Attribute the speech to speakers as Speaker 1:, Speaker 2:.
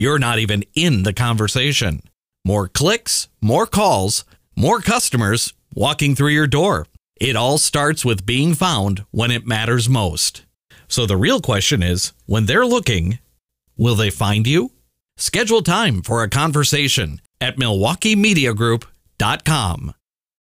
Speaker 1: You're not even in the conversation. More clicks, more calls, more customers walking through your door. It all starts with being found when it matters most. So the real question is, when they're looking, will they find you? Schedule time for a conversation at MilwaukeeMediaGroup.com.